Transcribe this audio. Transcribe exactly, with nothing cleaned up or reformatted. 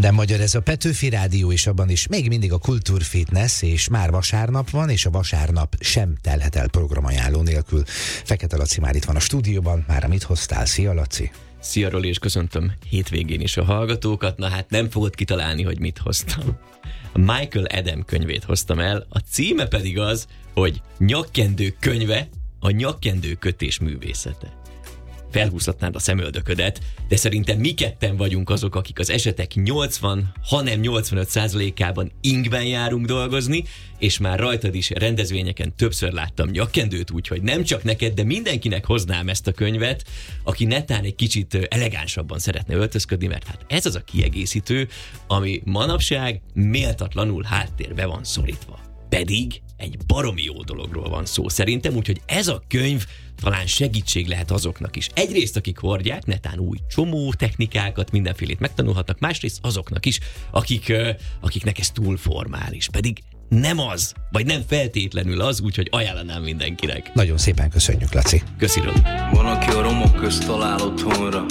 Minden magyar, ez a Petőfi Rádió, és abban is még mindig a Kultúrfitness, és már vasárnap van, és a vasárnap sem telhet el programajánló nélkül. Fekete Laci már itt van a stúdióban. Már mit hoztál? Szia, Laci! Szia, Roli, és köszöntöm hétvégén is a hallgatókat. Na hát nem fogod kitalálni, hogy mit hoztam. A Michael Adam könyvét hoztam el, a címe pedig az, hogy Nyakkendő könyve, a nyakkendő kötés művészete. Felhúzhatnád a szemöldöködet, de szerintem mi ketten vagyunk azok, akik az esetek nyolcvan, hanem nyolcvanöt százalékában ingben járunk dolgozni, és már rajtad is rendezvényeken többször láttam nyakkendőt, úgyhogy nem csak neked, de mindenkinek hoznám ezt a könyvet, aki netán egy kicsit elegánsabban szeretne öltözködni, mert hát ez az a kiegészítő, ami manapság méltatlanul háttérbe van szorítva. Pedig egy baromi jó dologról van szó szerintem, úgyhogy ez a könyv talán segítség lehet azoknak is. Egyrészt, akik hordják, netán új csomó technikákat, mindenfélét megtanulhatnak, másrészt azoknak is, akik, akiknek ez túl formális. Pedig nem az, vagy nem feltétlenül az, úgyhogy ajánlanám mindenkinek. Nagyon szépen köszönjük, Laci. Köszi, Roli. Van, aki a romok közt talál otthonra,